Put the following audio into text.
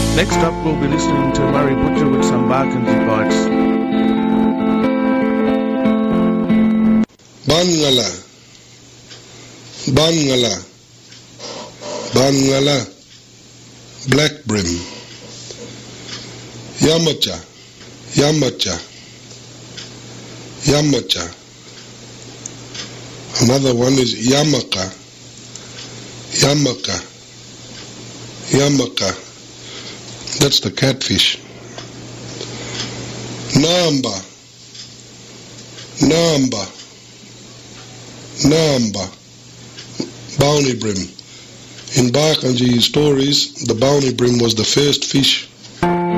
Next up, we'll be listening to Murray Butcher with some Barkindji bites. Bangala, Bangala, Bangala, black brim. Yamacha, Yamacha, Yamacha. Another one is Yamaka, Yamaka, Yamaka. That's the catfish. Namba, Namba, Namba, bounty brim. In Barkindji stories, the bounty brim was the first fish